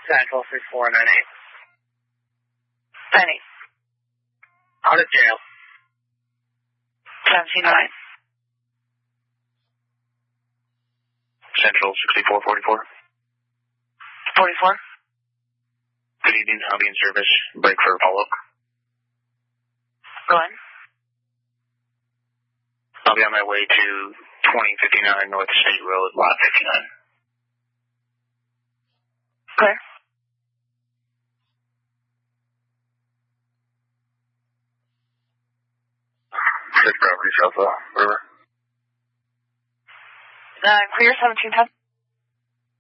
Central 6498. 98. Out of jail. 17-9. Central 6444. 44. Good evening, I'll be in service. Break for a follow-up. Go ahead. I'll be on my way to 2059 North State Road, Lot 59. Clear. Six property, South River. Clear 1710.